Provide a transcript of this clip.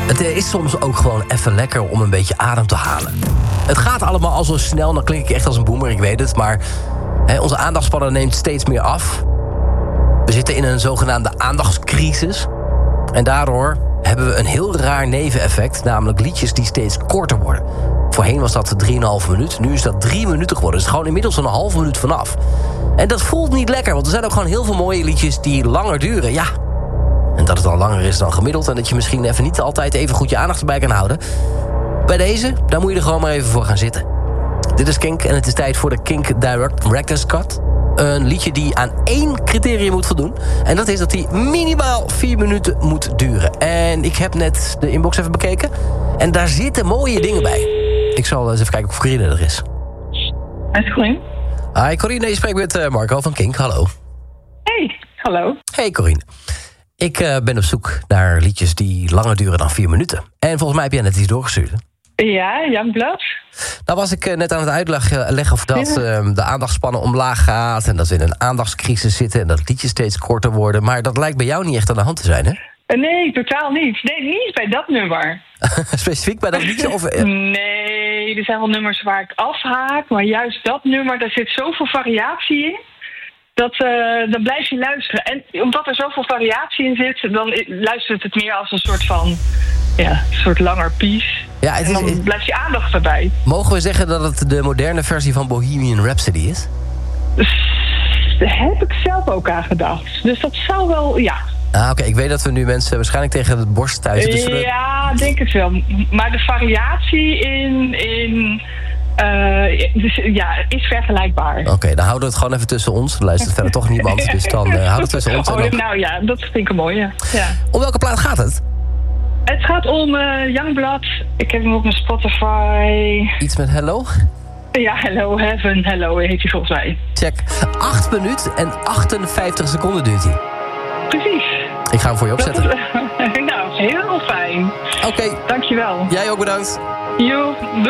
Het is soms ook gewoon even lekker om een beetje adem te halen. Het gaat allemaal al zo snel, dan klink ik echt als een boomer, ik weet het. Maar onze aandachtspannen neemt steeds meer af. We zitten in een zogenaamde aandachtscrisis. En daardoor hebben we een heel raar neveneffect. Namelijk liedjes die steeds korter worden. Voorheen was dat 3,5 minuut. Nu is dat 3 minuten geworden. Dus gewoon inmiddels een halve minuut vanaf. En dat voelt niet lekker. Want er zijn ook gewoon heel veel mooie liedjes die langer duren. Ja. En dat het dan langer is dan gemiddeld. En dat je misschien even niet altijd even goed je aandacht erbij kan houden. Bij deze, daar moet je er gewoon maar even voor gaan zitten. Dit is Kink en het is tijd voor de Kink Director's Cut. Een liedje die aan 1 criterium moet voldoen. En dat is dat hij minimaal 4 minuten moet duren. En ik heb net de inbox even bekeken. En daar zitten mooie dingen bij. Ik zal eens even kijken of Corine er is. Is Corine? Hi Corine, je spreekt met Marco van Kink. Hallo. Hey, hallo. Hey Corine. Ik ben op zoek naar liedjes die langer duren dan 4 minuten. En volgens mij heb jij net iets doorgestuurd. Ja, Youngblood. Nou was ik net aan het uitleggen of dat de aandachtspannen omlaag gaat... en dat we in een aandachtscrisis zitten en dat liedjes steeds korter worden. Maar dat lijkt bij jou niet echt aan de hand te zijn, hè? Nee, totaal niet. Nee, niet bij dat nummer. Specifiek bij dat liedje? Of... Nee, er zijn wel nummers waar ik afhaak. Maar juist dat nummer, daar zit zoveel variatie in. Dan blijf je luisteren. En omdat er zoveel variatie in zit, dan luistert het meer als een soort van... Ja, een soort langer piece. Ja, en dan blijft je aandacht erbij. Mogen we zeggen dat het de moderne versie van Bohemian Rhapsody is? Daar heb ik zelf ook aan gedacht. Dus dat zou wel, ja. Oké. Ik weet dat we nu mensen waarschijnlijk tegen het borst thuis... Dus ja, denk het wel. Maar de variatie is vergelijkbaar. Oké, dan houden we het gewoon even tussen ons. Er luistert verder toch niemand, dus dan houden het tussen ons. Nou ja, dat vind ik een mooie. Ja. Om welke plaat gaat het? Het gaat om Youngblood. Ik heb hem op mijn Spotify. Iets met Hello? Ja, Hello Heaven. Hello heet hij volgens mij. Check. 8 minuten en 58 seconden duurt hij. Precies. Ik ga hem voor je opzetten. Nou, heel fijn. Oké. Dankjewel. Jij ook bedankt. Jo, doei.